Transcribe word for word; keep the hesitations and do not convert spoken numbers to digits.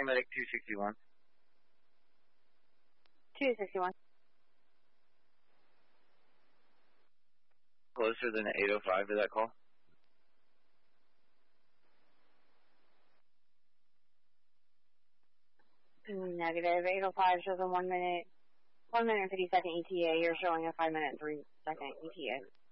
paramedic two sixty-one. two sixty-one. Closer than eight oh five to that call? Negative. eight oh five shows a one minute, one minute and fifty second E T A. You're showing a five minute and three second E T A.